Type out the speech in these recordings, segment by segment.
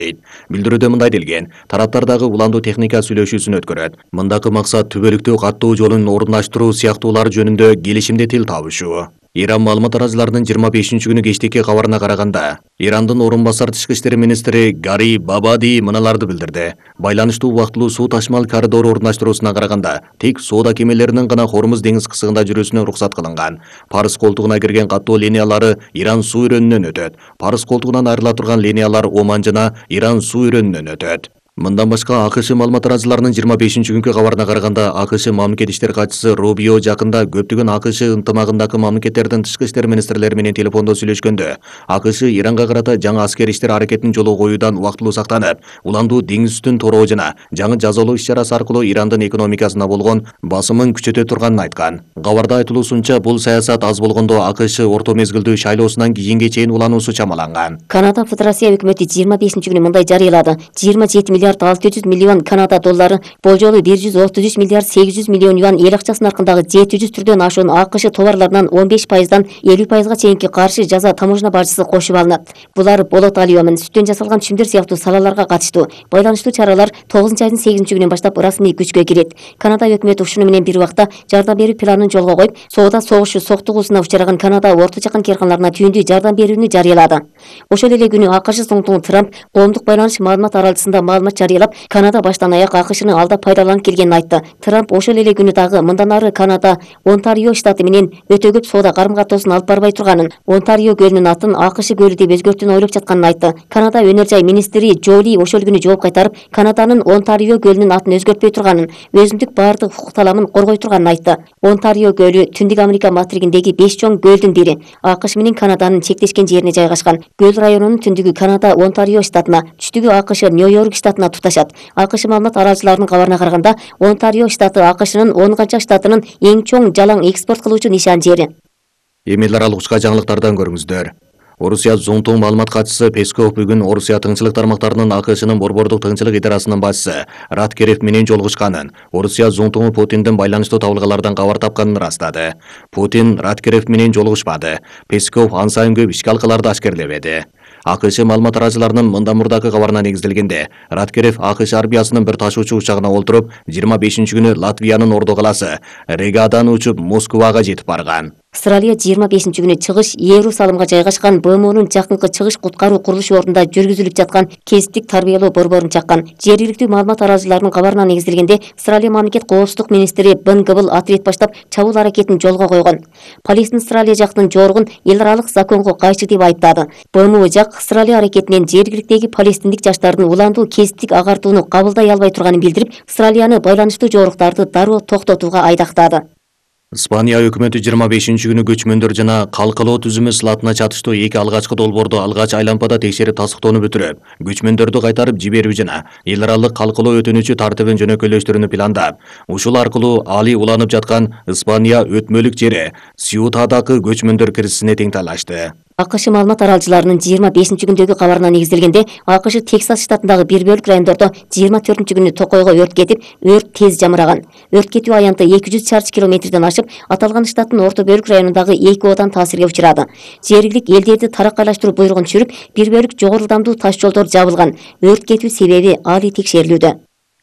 дейт. Билдирүүдө мындай делген: тараптар дагы уландуу техника сүйлөшүүсүн өткөрөт. Мындагы максат түбөлүктүү каттоо жолун орундаштыруу сыяктуулар жөнүндө келишимде тил табышуу. Иран маалымат арачыларынын 25-күнү кечтики кабарына караганда, Ирандын орун басар тышкы иштер министри Гари Бабади мыналарды билдирди. Байланыштуу убактылуу суу ташмал коридор орундаштыруусуна караганда, тек соода кемелеринин гана Хормуз деңиз кысыгында жүрүүсүнө уруксат кылынган. Парыз колтугуна кирген каттоо линиялары Иран суу өрөөнүнөн өтөт. Парыз колтугунан айрыла турган линиялар Оман жана Иран суу өрөөнүнөн өтөт. Мындан башка АКШ маалымат арачыларынын 25-күнкү кабарына караганда, АКШ мамлекет иштер катчысы Рубио жакында көптөгөн АКШ ынтымагындагы мамлекеттердин тышкы иштер министрлери менен телефондо сүйлөшкөндө, АКШ Иранга карата жаңы аскер иштер аракетин жолу коюудан убактылуу сактанып, уландуу деңиз үстүн тороо жана жаңы жазалоо иш-чарасы аркылуу Ирандын экономикасына болгон басымын күчөтө турганын айткан. Кабарда айтылуусунча, бул саясат аз болгондо АКШ орто мезгилдүү шайлоосунан кийинге чейин улануусу чамаланган. Канада Федерация өкмөтү 25-күнү мындай жарыялады: 27 миллиард 600 миллион Канада доллары, болжолу 133 миллиард 800 миллион юан эл акчасы наркындагы 700 түрдөн ашуун АКШ товарларынан 15%-дан 50%-га чейинки каршы жаза таможня бажысы кошуп алынат. Булар болот алюмин, сүттөн жасалган чүмдөр сыяктуу салаларга катыштуу. Байланыштуу чаралар 9-айдын 8-күнүнөн баштап расмий күчкө кирет. Канада өкмөтү ушуну менен бир убакта жардам берүү планын жолго коюп, соода согушу соктугуусуна учураган Канада Орто Жакын керканаларына түйүндүү жардам берүүнү жарыялады. Ошол эле күнү АКШ соңтугу Трамп коомдук байланыш маалымат аралыгында маалымат жарыялап, Канада баштан аяк АКШны алдап пайдаланып келгенин айтты. Трамп ошол эле күнү дагы мындан ары Канада Онтарио штаты менен өтө көп соода карым-катоосун алып барбай турганын, Онтарио көлүнүн атын АКШ көлү деп өзгөртүүнү ойлоп жатканын айтты. Канада өнөр жай министри Жоли ошол күнү жооп кайтарып, Канаданын Онтарио көлүнүн атын өзгөртпөй турганын, өзүндүк баардык укук таламын коргой турганын айтты. Онтарио көлү Түндүк Америка материгиндеги 5 чоң көлдүн бири. АКШ менен Канаданын чектешкен жерине жайгашкан. Көл районунун түндүгү Канада Онтарио штатына, түштүгү АКШ Нью-Йорк штатына туташат. АКШ маалымат арачыларынын кабарына караганда, Онтарио штаты АКШнын 10 канча штатынын эң чоң жалаң экспорт кылуучу нишан жери. Эмелер алгычка жаңылыктардан көрүңүздөр. Орусия зонтуң маалымат катчысы Песков бүгүн Орусия тыңчылык тармактарынын АКШнын борбордук тыңчылык идарасынын башчысы Раткерев менен жолугушканын, Орусия зонтуңу Путиндин байланыштуу табылгалардан кабар тапканын ырастады. Путин Раткерев менен жолугушпады. Песков ан сайын көп ишке алкаларды ашкерлебеди. АКШ маалымат арачыларынын мындан мурдагы кабарына негизделгенде, Раткерев АКШ армиясынын бир ташуучу учагына олтуруп, 25-күнү Латвиянын Ордо каласы Регадан учуп Москвага жетип барган. Австралия 25-күнү чыгыш Иерусалимга жайгашкан БМОнун жакынкы чыгыш куткаруу курулуш ордунда жүргүзүлүп жаткан кесиптик тарбиялоо борборун чаккан. Жергиликтүү маалымат арачыларынын кабарына негизделгенде, Австралия мамлекет коопсуздук министри Бен Гыбыл отряд баштап чабуул аракетин жолго койгон. Полистин Австралия жактын жоругун эл аралык законго кайчы деп айыптады. БМО жак Австралия аракетинен жергиликтеги палестиндик жаштардын уландуу кесиптик агартууну кабылдай албай турганын билдирип, Австралияны байланыштуу жоруктарды дароо токтотууга айдактады. Испания өкмөтү 25-күнү көчмөндөр жана калкалоо түзүмө сылатына чатыштуу эки алгачкы долбоорду алгач айлампада текшерип тастыктоону бүтүрүп, көчмөндөрдү кайтарып жиберүү жана эл аралык калкалоо өтүнүчү тартибин жөнөкөйлөштүрүүнү пландап, ушул аркылуу али уланып жаткан Испания өтмөлүк жери Сьютадагы көчмөндөр киризисине тең талашты. АКШ маалымат аралчыларынын 25-күндөгү кабарына негизделгенде, АКШ Тексас штатындагы бир бөлүк райондордо 24-күнү токойго өрт кетип, өрт тез жамыраган. Өрт кетүү аянты 200 чарчы километрден ашып, аталган штаттын орто бөлүк районундагы 2 оодан таасирге учурады. Жергилик элдерди тараккайлаштыруу буйругун түшүрүп, бир бөлүк жогору ылдамдуу таш жолдор жабылган. Өрт кетүү себеби али текшерилүүдө.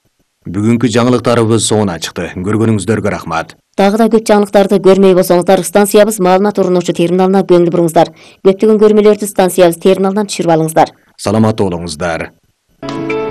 Бүгүнкү жаңылыктарыбыз соңуна чыкты. Көргөнүңүздөргө рахмат. Дагы да көп жаңылыктарды көрмөй болсоңуздар, станциябыз маалымат орунуучу терминалына көңүл буруңуздар. Көптөгөн көрмөлөрдү станциябыз терминалынан түшүрүп алыңыздар. Саламатта болуңуздар.